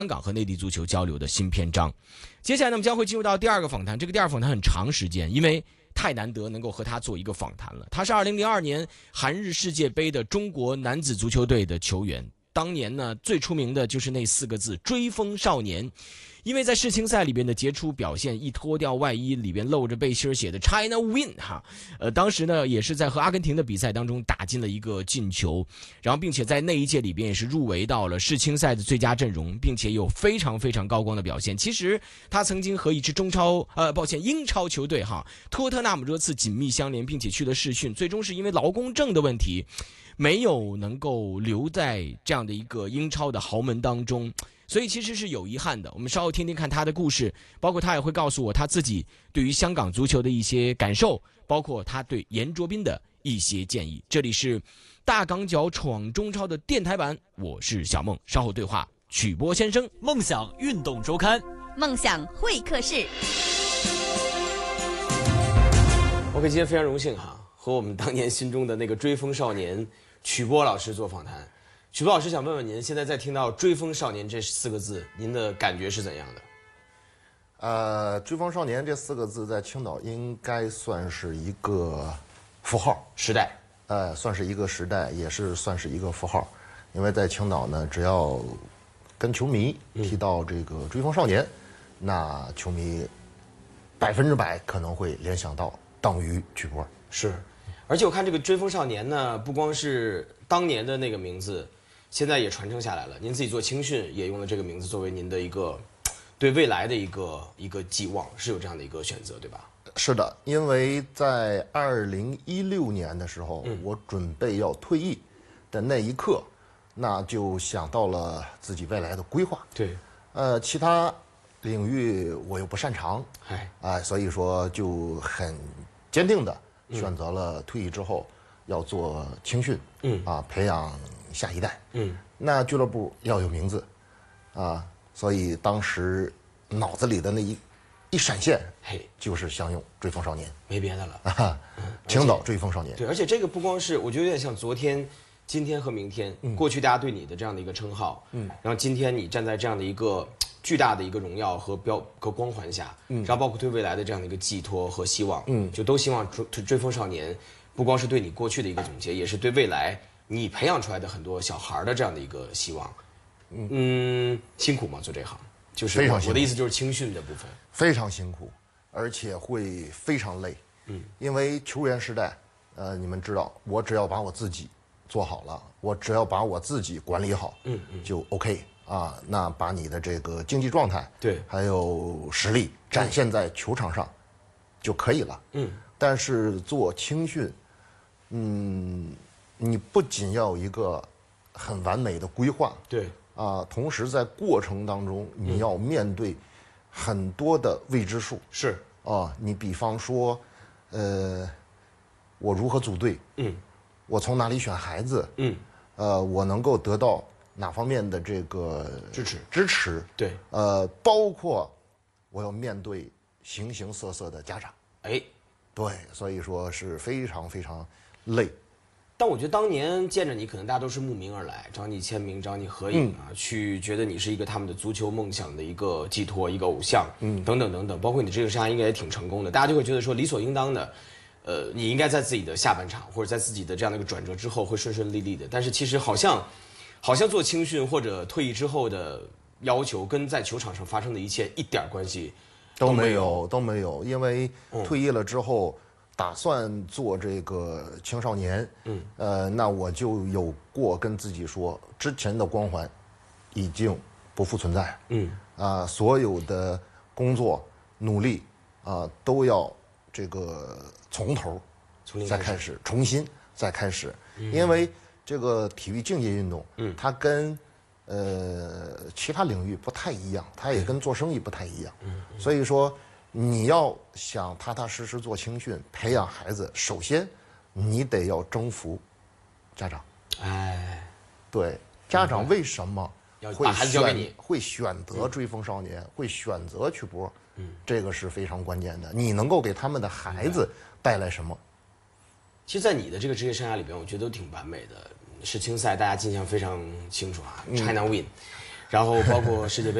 港和内地足球交流的新篇章。接下来呢，我们将会进入到第二个访谈。这个第二访谈很长时间，因为太难得能够和他做一个访谈了。他是2002年韩日世界杯的中国男子足球队的球员，当年呢最出名的就是那4个字“追风少年”。因为在世青赛里边的杰出表现，一脱掉外衣，里边露着背心写的 China Win 哈，当时呢也是在和阿根廷的比赛当中打进了一个进球，然后并且在那一届里边也是入围到了世青赛的最佳阵容，并且有非常非常高光的表现。其实他曾经和一支英超球队哈托特纳姆热刺紧密相连，并且去了试训，最终是因为劳工证的问题，没有能够留在这样的一个英超的豪门当中。所以其实是有遗憾的，我们稍后听听看他的故事，包括他也会告诉我他自己对于香港足球的一些感受，包括他对严卓斌的一些建议。这里是大港脚闯中超的电台版，我是小梦，稍后对话曲波先生。 梦想运动周刊， 梦想会客室。 OK， 今天非常荣幸哈，和我们当年心中的那个追风少年曲波老师做访谈。曲波老师想问问您，现在在听到"追风少年"这4个字，您的感觉是怎样的？追风少年这4个字在青岛应该算是一个符号时代， 算是一个时代，也是算是一个符号。因为在青岛呢，只要跟球迷提到这个追风少年，那球迷100%可能会联想到等于曲波。 是，而且我看这个追风少年呢，不光是当年的那个名字。现在也传承下来了，您自己做青训也用了这个名字作为您的一个对未来的一个寄望，是有这样的一个选择，对吧？ 是的，因为在2016年的时候，我准备要退役的那一刻，那就想到了自己未来的规划。 对， 其他领域我又不擅长，所以说就很坚定的选择了退役之后要做青训，培养下一代，那俱乐部要有名字，所以当时脑子里的那一闪现，就是想用追风少年， 没别的了， 青岛追风少年。 对，而且这个不光是，我觉得有点像昨天、今天和明天，过去大家对你的这样的一个称号，然后今天你站在这样的一个巨大的一个荣耀和光环下，然后包括对未来的这样的一个寄托和希望，就都希望追风少年，不光是对你过去的一个总结，也是对未来你培养出来的很多小孩的这样的一个希望。辛苦吗？做这行？就是非常辛苦。 我的意思就是青训的部分非常辛苦，而且会非常累。因为球员时代，你们知道，我只要把我自己做好了，我只要把我自己管理好，就 OK 啊。那把你的这个竞技状态， 对， 还有实力展现在球场上就可以了。但是做青训，你不仅要有一个很完美的规划， 对同时在过程当中你要面对很多的未知数。 是你比方说，我如何组队，我从哪里选孩子，我能够得到哪方面的这个支持， 对， 包括我要面对形形色色的家长，对，所以说是非常非常累。 但我觉得当年见着你，可能大家都是慕名而来，找你签名，找你合影啊，去觉得你是一个他们的足球梦想的一个寄托，一个偶像，等等等等。包括你的这个生涯应该也挺成功的，大家就会觉得说理所应当的，你应该在自己的下半场或者在自己的这样的一个转折之后会顺顺利利的。但是其实好像做青训或者退役之后的要求，跟在球场上发生的一切一点关系都没有，因为退役了之后。打算做这个青少年，那我就有过跟自己说，之前的光环已经不复存在，所有的工作努力都要这个从头再开始，重新再开始，因为这个体育竞技运动，它跟其他领域不太一样，它也跟做生意不太一样，所以说。你要想踏踏实实做青训，培养孩子，首先你得要征服家长。对，家长为什么会选择追风少年，会选择曲波？这个是非常关键的。你能够给他们的孩子带来什么？ 其实，在你的这个职业生涯里边，我觉得都挺完美的。世青赛大家印象非常清楚啊，China Win。 然后包括世界杯。